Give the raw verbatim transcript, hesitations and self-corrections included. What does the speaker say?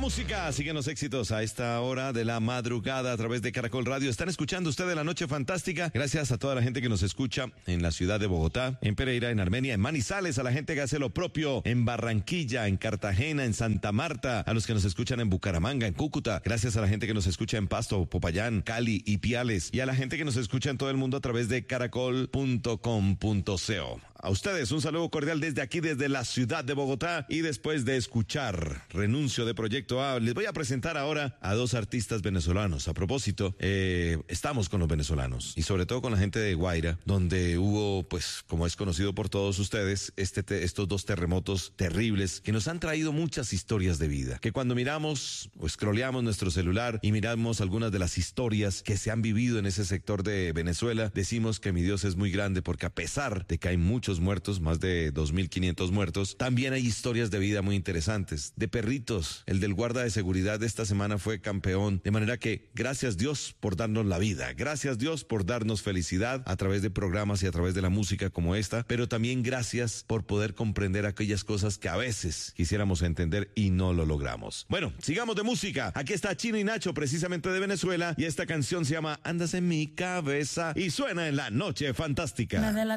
música, siguen los éxitos a esta hora de la madrugada a través de Caracol Radio. Están escuchando ustedes La Noche Fantástica. Gracias a toda la gente que nos escucha en la ciudad de Bogotá, en Pereira, en Armenia, en Manizales, a la gente que hace lo propio en Barranquilla, en Cartagena, en Santa Marta, a los que nos escuchan en Bucaramanga, en Cúcuta. Gracias a la gente que nos escucha en Pasto, Popayán, Cali y Piales. Y a la gente que nos escucha en todo el mundo a través de caracol punto com punto co. A ustedes un saludo cordial desde aquí, desde la ciudad de Bogotá. Y después de escuchar Renuncio de Proyecto A, les voy a presentar ahora a dos artistas venezolanos. A propósito, eh, estamos con los venezolanos y sobre todo con la gente de Guaira, donde hubo, pues, como es conocido por todos ustedes, este te, estos dos terremotos terribles que nos han traído muchas historias de vida. Que cuando miramos o scrolleamos nuestro celular y miramos algunas de las historias que se han vivido en ese sector de Venezuela, decimos que mi Dios es muy grande, porque a pesar de que hay muchos muertos, más de dos mil quinientos muertos, también hay historias de vida muy interesantes, de perritos. El del guarda de seguridad de esta semana fue campeón, de manera que gracias Dios por darnos la vida, gracias Dios por darnos felicidad a través de programas y a través de la música como esta, pero también gracias por poder comprender aquellas cosas que a veces quisiéramos entender y no lo logramos. Bueno, sigamos de música. Aquí está Chino y Nacho, precisamente de Venezuela, y esta canción se llama Andas en mi cabeza y suena en La Noche Fantástica.